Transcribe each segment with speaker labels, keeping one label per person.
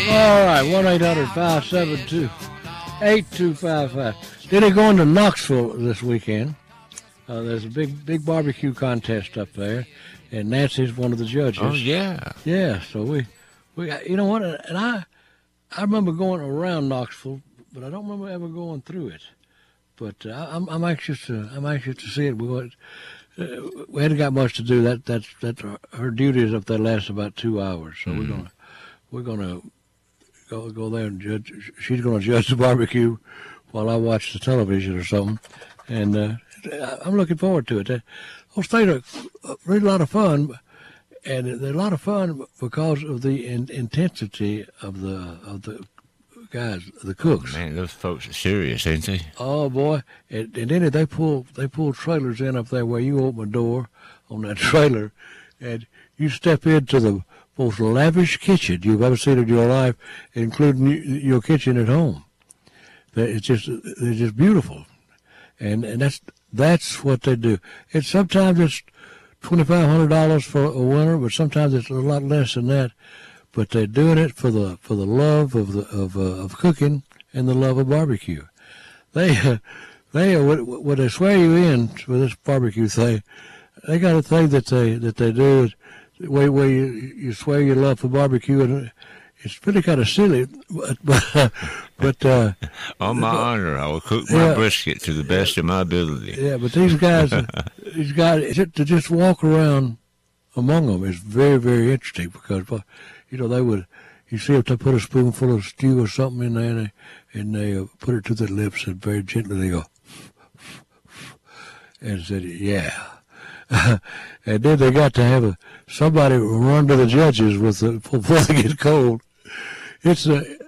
Speaker 1: All right, 1-800-572-8255. Then they're going to Knoxville this weekend. There's a big barbecue contest up there, and Nancy's one of the judges.
Speaker 2: Oh, yeah.
Speaker 1: Yeah, so we you know what, and I remember going around Knoxville, but I don't remember ever going through it. But I'm anxious to see it. We hadn't got much to do. That's her duties up there last about 2 hours. So we're gonna go there and judge. She's gonna judge the barbecue while I watch the television or something. And I'm looking forward to it. Those things are really a lot of fun, and they're a lot of fun because of the intensity of the guys, the cooks.
Speaker 2: Man, those folks are serious, ain't they?
Speaker 1: Oh boy! And then they pull trailers in up there where you open a door on that trailer, and you step into the most lavish kitchen you've ever seen in your life, including your kitchen at home. They're just beautiful, and that's what they do. And sometimes it's $2,500 for a winter, but sometimes it's a lot less than that. But they're doing it for the love of cooking and the love of barbecue. They when they swear you in with this barbecue thing, they got a thing that they do is where you swear your love for barbecue, and it's really kind of silly, but
Speaker 2: on my honor, I will cook my brisket to the best of my ability.
Speaker 1: Yeah, but these guys to just walk around among them is very, very interesting because, you see if they put a spoonful of stew or something in there and they put it to their lips and very gently they go, and said, yeah. And then they got to have somebody run to the judges before they get cold. It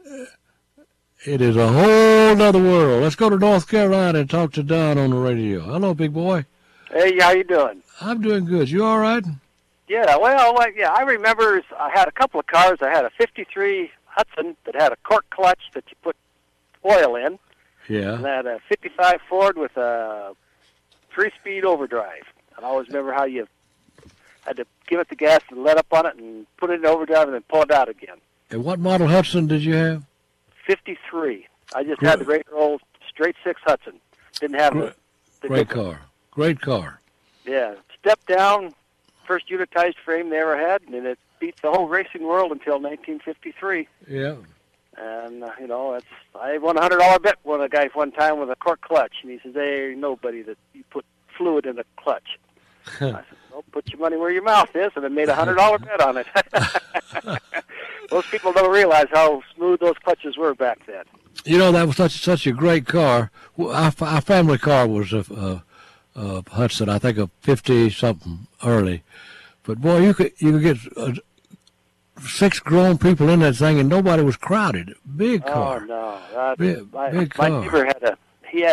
Speaker 1: is a whole other world. Let's go to North Carolina and talk to Don on the radio. Hello, big boy.
Speaker 3: Hey, how you doing?
Speaker 1: I'm doing good. You all right?
Speaker 3: Yeah, I remember I had a couple of cars. I had a 53 Hudson that had a cork clutch that you put oil in.
Speaker 1: Yeah.
Speaker 3: And I had a 55 Ford with a 3-speed overdrive. And I always remember how you had to give it the gas and let up on it and put it in overdrive and then pull it out again.
Speaker 1: And what model Hudson did you have?
Speaker 3: 53. I just had the regular old straight 6 Hudson. Didn't have the
Speaker 1: great car. Great car.
Speaker 3: Yeah. Step down, first unitized frame they ever had, and it beat the whole racing world until 1953.
Speaker 1: Yeah.
Speaker 3: And, I won a $100 bet with a guy one time with a cork clutch, and he says, "There ain't nobody that you put fluid in a clutch." I said, "Well, put your money where your mouth is," and I made a $100 bet on it. Most people don't realize how smooth those clutches were back then.
Speaker 1: That was such a great car. Our family car was a Hudson, I think a 50-something early. But boy, you could get 6 grown people in that thing, and nobody was crowded. Big car.
Speaker 3: Oh no,
Speaker 1: big car.
Speaker 3: My neighbor had a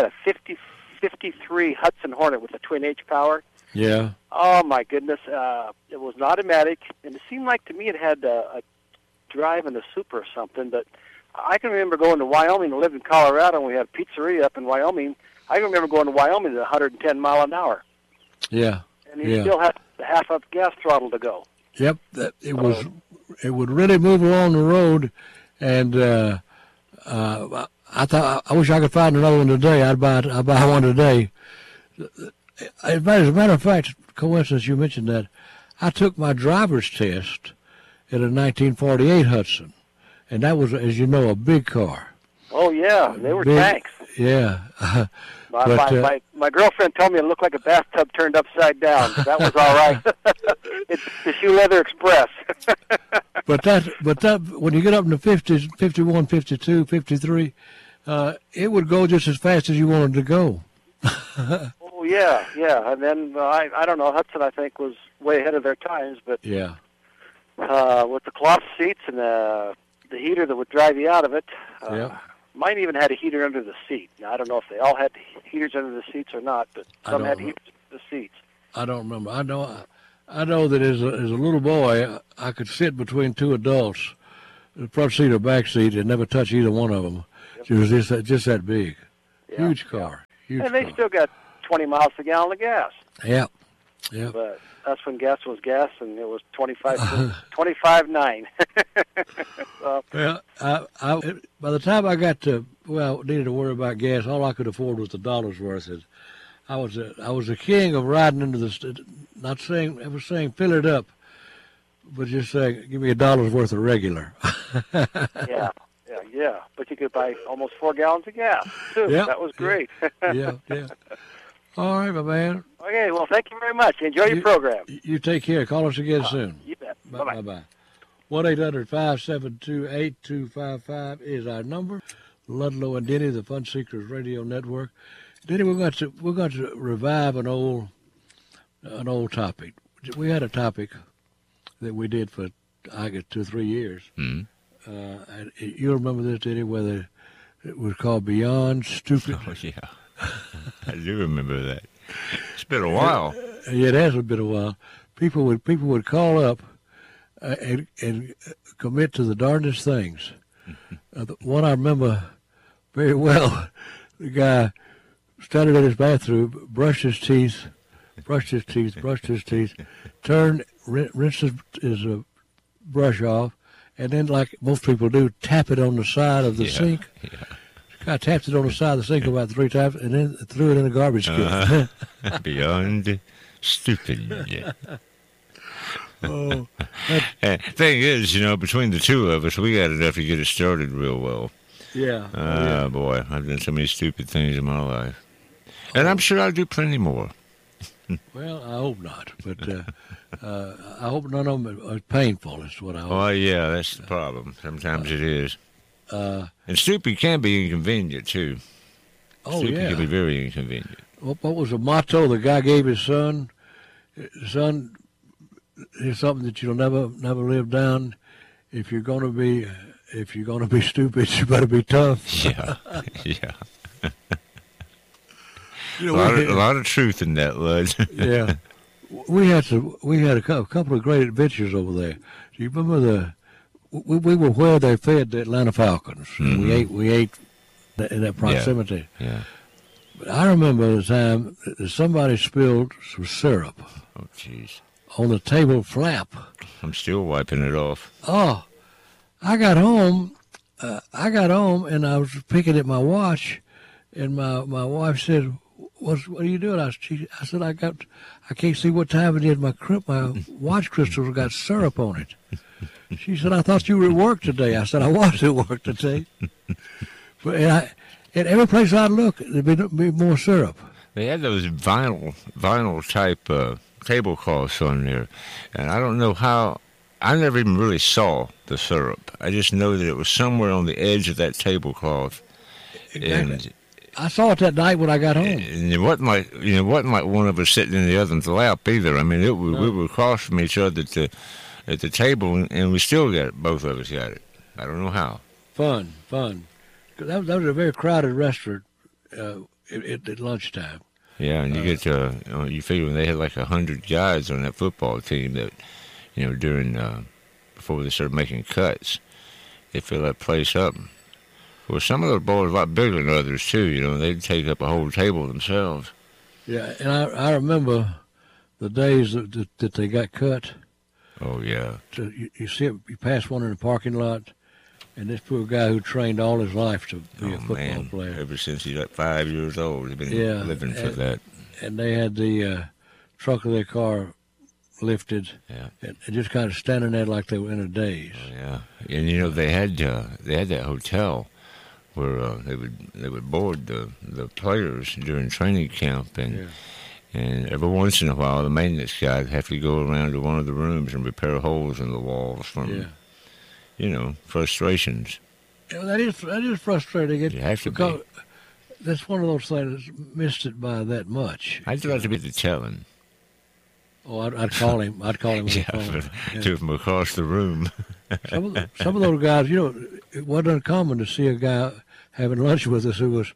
Speaker 3: 53 Hudson Hornet with a twin H power.
Speaker 1: Yeah.
Speaker 3: Oh my goodness, it was an automatic, and it seemed like to me it had a drive and a super or something. But I can remember going to Wyoming. I lived in Colorado, and we had a pizzeria up in Wyoming. I can remember going to Wyoming at 110 mile an hour.
Speaker 1: Yeah.
Speaker 3: And you still had the half up gas throttle to go.
Speaker 1: Yep. It would really move along the road, and I thought I wish I could find another one today. I'd buy one today. As a matter of fact, coincidence you mentioned that. I took my driver's test in a 1948 Hudson, and that was, as you know, a big car.
Speaker 3: Oh yeah, they were tanks.
Speaker 1: Yeah.
Speaker 3: My girlfriend told me it looked like a bathtub turned upside down. That was all right. It's the Shoe Leather Express.
Speaker 1: but that when you get up in the 50s, 51, 52, 53, it would go just as fast as you wanted to go.
Speaker 3: Oh yeah. And then I don't know. Hudson I think was way ahead of their times, but
Speaker 1: yeah.
Speaker 3: With the cloth seats and the heater that would drive you out of it.
Speaker 1: Yeah.
Speaker 3: Mine even had a heater under the seat. Now, I don't know if they all had heaters under the seats or not, but some had heaters under the seats.
Speaker 1: I don't remember. I know that as a little boy, I could sit between 2 adults, the front seat or back seat, and never touch either one of them. Yep. It was just that big. Yeah. Huge car. Huge
Speaker 3: and they
Speaker 1: car.
Speaker 3: still got 20 miles a gallon of gas.
Speaker 1: Yeah.
Speaker 3: But that's when gas was gas, and it was 25.9. So,
Speaker 1: Well, by the time I got to, needed to worry about gas, all I could afford was the dollar's worth. And I was a king of riding into the, not saying, ever saying fill it up, but just saying, give me $1 worth of regular.
Speaker 3: Yeah. But you could buy almost 4 gallons of gas, too.
Speaker 1: Yep.
Speaker 3: That was great.
Speaker 1: Yeah. All right, my man.
Speaker 3: Okay, well, thank you very much. Enjoy your program.
Speaker 1: You take care. Call us again soon.
Speaker 3: You bet. Bye-bye.
Speaker 1: Bye-bye. 1-800-572-8255 is our number. Ludlow and Denny, the Fun Seekers Radio Network. Denny, we're going to revive an old topic. We had a topic that we did for, I guess, 2 or 3 years.
Speaker 2: Mm-hmm.
Speaker 1: And you remember this, Denny, whether it was called Beyond Stupid?
Speaker 2: Oh, yeah. I do remember that. It's been a while.
Speaker 1: Yeah, it has been a while. People would call up and commit to the darndest things. The one I remember very well, the guy started in his bathroom, brushed his teeth, turned, rinsed his brush off, and then, like most people do, tap it on the side of the sink.
Speaker 2: Yeah.
Speaker 1: Guy tapped it on the side of the sink about 3 times, and then threw it in a garbage can.
Speaker 2: Beyond stupid.
Speaker 1: Oh,
Speaker 2: thing is, between the two of us, we got enough to get it started real well.
Speaker 1: yeah.
Speaker 2: Boy, I've done so many stupid things in my life. And I'm sure I'll do plenty more.
Speaker 1: Well, I hope not, but I hope none of them are painful, is what I hope.
Speaker 2: Oh, yeah, that's the problem. Sometimes it is. And stupid can be inconvenient, too. Stupid can be very inconvenient.
Speaker 1: What was the motto the guy gave his son? Son, here's something that you'll never live down. If you're gonna be stupid, you better be tough.
Speaker 2: Yeah. A lot of truth in that, Lud.
Speaker 1: Yeah. We had a couple of great adventures over there. Do you remember we were where they fed the Atlanta Falcons.
Speaker 2: Mm-hmm.
Speaker 1: We ate in that proximity.
Speaker 2: Yeah.
Speaker 1: But I remember the time that somebody spilled some syrup
Speaker 2: Oh, jeez.
Speaker 1: on the table flap.
Speaker 2: I'm still wiping it off.
Speaker 1: Oh, I got home and I was picking at my watch, and my wife said, "What are you doing?" I said, "I can't see what time it is. My watch crystals got syrup on it." She said, "I thought you were at work today." I said, "I was at work today." But at every place I look, there'd be more syrup.
Speaker 2: They had those vinyl type tablecloths on there, and I don't know how. I never even really saw the syrup. I just know that it was somewhere on the edge of that tablecloth.
Speaker 1: Exactly.
Speaker 2: And
Speaker 1: I saw it that night when I got home.
Speaker 2: And it wasn't like one of us sitting in the other's lap either. I mean, we were across from each other at the table, and we still got it. Both of us got it. I don't know how.
Speaker 1: Fun. That was a very crowded restaurant at lunchtime.
Speaker 2: Yeah, and you get you figure when they had like 100 guys on that football team that, during before they started making cuts, they fill that place up. Well, some of those boys are a lot bigger than others too. They'd take up a whole table themselves.
Speaker 1: Yeah, and I remember the days that they got cut.
Speaker 2: Oh yeah.
Speaker 1: So you see it, you pass one in the parking lot, and this poor guy who trained all his life to be a football player.
Speaker 2: Ever since he's like 5 years old, he's been living for that.
Speaker 1: And they had the trunk of their car lifted, and just kind of standing there like they were in a daze.
Speaker 2: Oh, yeah, and they had that hotel where they would board the players during training camp, and every once in a while the maintenance guy would have to go around to one of the rooms and repair holes in the walls from frustrations.
Speaker 1: Yeah, that is frustrating.
Speaker 2: It has to be.
Speaker 1: That's one of those things that's missed it by that much.
Speaker 2: I'd like to be the telling.
Speaker 1: Oh, I'd call him. I'd call him on the phone.
Speaker 2: To him across the room.
Speaker 1: Some of those guys, it wasn't uncommon to see a guy having lunch with us who was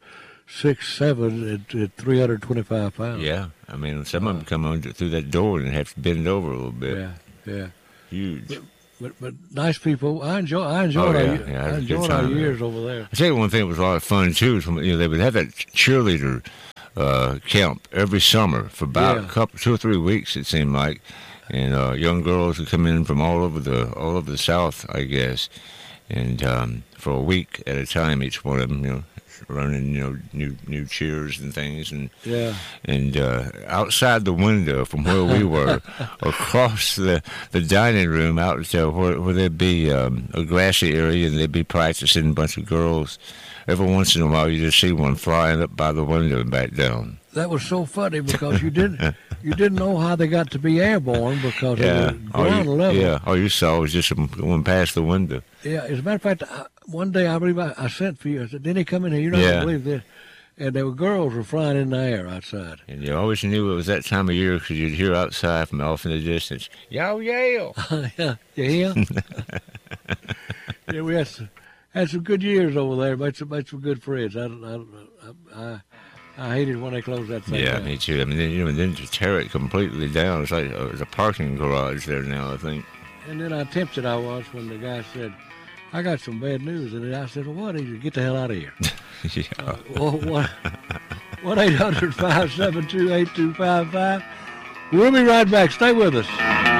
Speaker 1: 6'7" and 325 pounds.
Speaker 2: Yeah, I mean, some of them come on through that door and have to bend over a little bit.
Speaker 1: Yeah.
Speaker 2: Huge.
Speaker 1: But nice people. I enjoyed our years over there.
Speaker 2: I tell you one thing that was a lot of fun too. Is they would have that cheerleader camp every summer for about 2 or 3 weeks. It seemed like, and young girls would come in from all over the South, I guess, And for a week at a time, each one of them, learning, new cheers and things, and
Speaker 1: Yeah.
Speaker 2: and outside the window from where we were, across the dining room out to where there'd be a grassy area, and they'd be practicing a bunch of girls. Every once in a while, you just see one flying up by the window and back down.
Speaker 1: That was so funny because you didn't know how they got to be airborne because of the ground level.
Speaker 2: Yeah, all you saw was just them going past the window.
Speaker 1: Yeah, as a matter of fact, one day I believe I sent for you. I said, "Denny, come in here. You're not going to believe this." And there were girls were flying in the air outside.
Speaker 2: And you always knew it was that time of year because you'd hear outside from off in the distance, "Yo, Yale!"
Speaker 1: Yeah, you hear? Yeah, we had some good years over there. Made some good friends. I hated when they closed that thing
Speaker 2: Yeah,
Speaker 1: down.
Speaker 2: me too. I mean, then to tear it completely down, it's like there's a parking garage there now, I think.
Speaker 1: And then how tempted I was when the guy said, "I got some bad news," and then I said, "Well, what? Get the hell out of here."
Speaker 2: Yeah.
Speaker 1: 1-800-572-8255. We'll be right back. Stay with us.